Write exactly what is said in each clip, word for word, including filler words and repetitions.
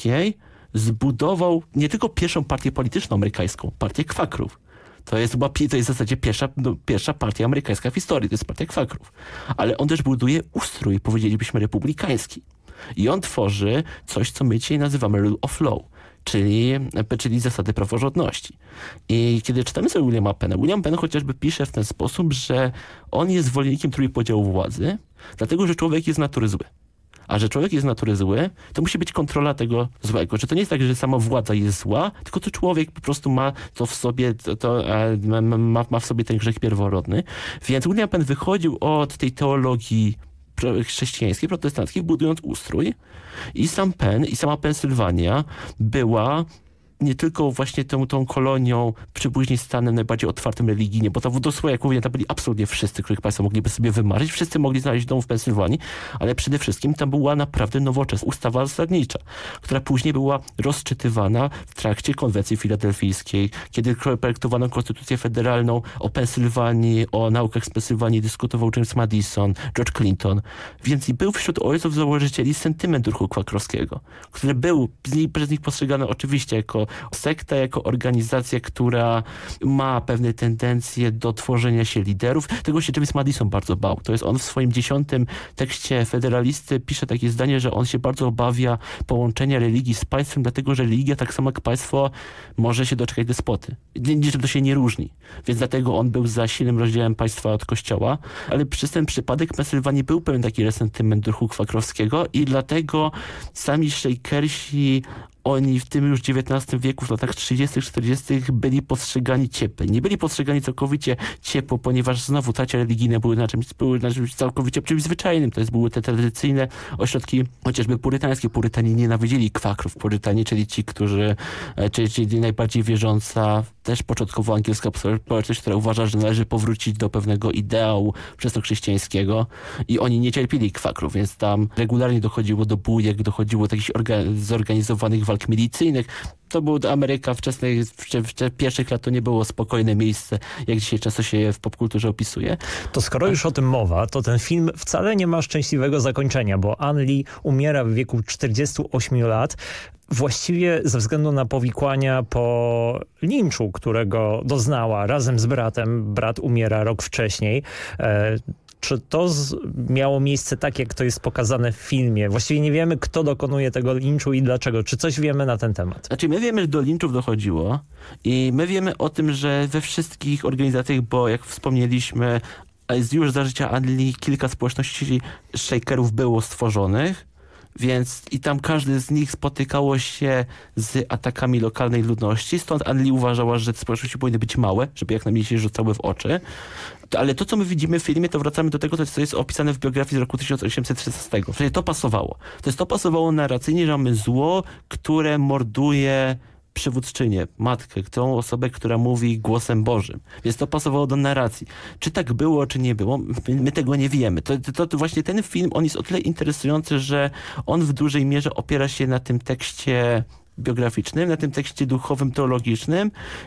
krakowskiej zbudował nie tylko pierwszą partię polityczną amerykańską, partię kwakrów. To jest, to jest w zasadzie pierwsza, no, pierwsza partia amerykańska w historii, to jest partia kwakrów. Ale on też buduje ustrój, powiedzielibyśmy, republikański. I on tworzy coś, co my dzisiaj nazywamy rule of law, czyli, czyli zasady praworządności. I kiedy czytamy sobie Williama Penna, William Penn chociażby pisze w ten sposób, że on jest zwolennikiem trójpodziału władzy, dlatego że człowiek jest z natury zły. A że człowiek jest z natury zły, to musi być kontrola tego złego. Że to nie jest tak, że sama władza jest zła, tylko to człowiek po prostu ma to w sobie, to, to ma, ma w sobie ten grzech pierworodny. Więc William Penn wychodził od tej teologii chrześcijańskiej, protestanckiej, budując ustrój. I sam Penn, i sama Pensylwania była nie tylko właśnie tą, tą kolonią, czy później stanem najbardziej otwartym religijnie, bo to dosłownie, jak mówię, to byli absolutnie wszyscy, których państwo mogliby sobie wymarzyć. Wszyscy mogli znaleźć dom w Pensylwanii, ale przede wszystkim tam była naprawdę nowoczesna ustawa zasadnicza, która później była rozczytywana w trakcie konwencji filadelfijskiej, kiedy projektowano konstytucję federalną o Pensylwanii, o naukach z Pensylwanii dyskutował James Madison, George Clinton, więc i był wśród ojców założycieli sentyment ruchu kwakrowskiego, który był przez nich postrzegany oczywiście jako sekta, jako organizacja, która ma pewne tendencje do tworzenia się liderów. Tego się James Madison bardzo bał. To jest on w swoim dziesiątym tekście Federalisty pisze takie zdanie, że on się bardzo obawia połączenia religii z państwem, dlatego że religia, tak samo jak państwo, może się doczekać despoty. Niczym to się nie różni. Więc dlatego on był za silnym rozdziałem państwa od kościoła, ale przez ten przypadek w Pensylwanii był pewien taki resentyment ruchu kwakrowskiego i dlatego sami szejkersi oni w tym już dziewiętnastym wieku, w latach trzydziestych, czterdziestych byli postrzegani ciepło. Nie byli postrzegani całkowicie ciepło, ponieważ znowu tacie religijne były na czymś, były na czymś całkowicie czymś zwyczajnym. To jest były te tradycyjne ośrodki, chociażby purytańskie. Purytanie nienawidzili kwakrów. Purytanie, czyli ci, którzy, czyli, czyli najbardziej wierząca, też początkowo angielska społeczność, która uważa, że należy powrócić do pewnego ideału wczesnochrześcijańskiego i oni nie cierpili kwakrów, więc tam regularnie dochodziło do bujek, dochodziło do takich orga- zorganizowanych walk milicyjnych. To była Ameryka wczesnej, w, w, w pierwszych lat to nie było spokojne miejsce, jak dzisiaj często się je w popkulturze opisuje. To skoro już o tym mowa, to ten film wcale nie ma szczęśliwego zakończenia, bo Ann Lee umiera w wieku czterdziestu ośmiu lat. Właściwie ze względu na powikłania po linczu, którego doznała razem z bratem. Brat umiera rok wcześniej. E, Czy to z, miało miejsce tak, jak to jest pokazane w filmie? Właściwie nie wiemy, kto dokonuje tego linczu i dlaczego. Czy coś wiemy na ten temat? Znaczy, my wiemy, że do linczów dochodziło i my wiemy o tym, że we wszystkich organizacjach, bo jak wspomnieliśmy, już za życia Ann Lee kilka społeczności szejkerów było stworzonych, więc i tam każdy z nich spotykało się z atakami lokalnej ludności, stąd Ann Lee uważała, że te społeczności powinny być małe, żeby jak najmniej się rzucały w oczy. Ale to, co my widzimy w filmie, to wracamy do tego, co jest opisane w biografii z roku tysiąc osiemset szesnastego. Przecież to pasowało. To jest to pasowało narracyjnie, że mamy zło, które morduje przywódczynię, matkę, tą osobę, która mówi głosem Bożym. Więc to pasowało do narracji. Czy tak było, czy nie było, my, my tego nie wiemy. To, to, to właśnie ten film, on jest o tyle interesujący, że on w dużej mierze opiera się na tym tekście biograficznym, na tym tekście duchowym, teologicznym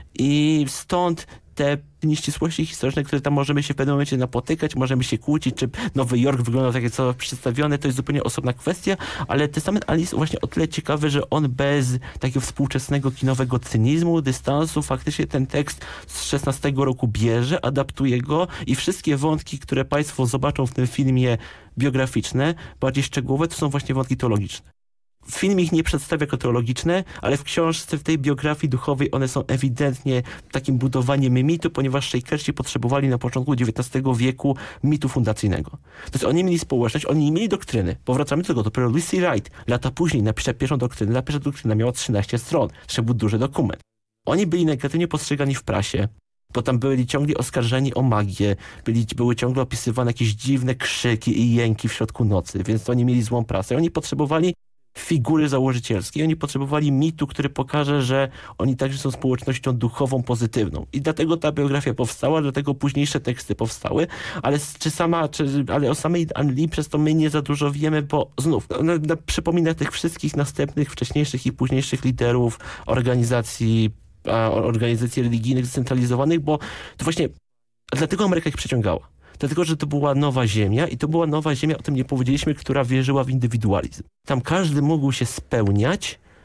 i stąd te nieścisłości historyczne, które tam możemy się w pewnym momencie napotykać, możemy się kłócić, czy Nowy Jork wyglądał tak, jak co przedstawione, to jest zupełnie osobna kwestia, ale testament Ann Lee jest właśnie o tyle ciekawy, że on bez takiego współczesnego kinowego cynizmu, dystansu, faktycznie ten tekst z szesnastego roku bierze, adaptuje go i wszystkie wątki, które państwo zobaczą w tym filmie biograficzne, bardziej szczegółowe, to są właśnie wątki teologiczne. Film ich nie przedstawia jako teologiczne, ale w książce, w tej biografii duchowej one są ewidentnie takim budowaniem mitu, ponieważ szejkersi potrzebowali na początku dziewiętnastego wieku mitu fundacyjnego. To jest oni mieli społeczność, oni nie mieli doktryny. Powracamy do tego, dopiero Louis C. Wright lata później napisze pierwszą doktrynę, ta pierwsza doktryna miała trzynaście stron. To był duży dokument. Oni byli negatywnie postrzegani w prasie, bo tam byli ciągle oskarżeni o magię, byli, były ciągle opisywane jakieś dziwne krzyki i jęki w środku nocy, więc oni mieli złą prasę. Oni potrzebowali figury założycielskiej. Oni potrzebowali mitu, który pokaże, że oni także są społecznością duchową, pozytywną. I dlatego ta biografia powstała, dlatego późniejsze teksty powstały, ale czy sama, czy, ale o samej Ann Lee przez to my nie za dużo wiemy, bo znów ona, ona przypomina tych wszystkich następnych, wcześniejszych i późniejszych liderów organizacji, a, organizacji religijnych zcentralizowanych, bo to właśnie dlatego Ameryka ich przyciągała. Dlatego, że to była nowa ziemia i to była nowa ziemia, o tym nie powiedzieliśmy, która wierzyła w indywidualizm. Tam każdy mógł się spełniać